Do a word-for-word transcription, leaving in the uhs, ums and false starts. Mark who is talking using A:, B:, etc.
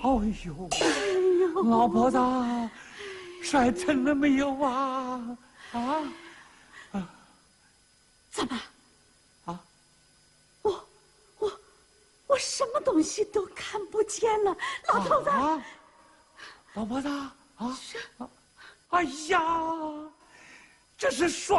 A: 哎呦，老婆子，摔疼了没有啊？啊？
B: 怎么？
A: 啊？
B: 我我我什么东西都看不见了，老头子。
A: 啊、老婆子啊！啊哎呀，这是摔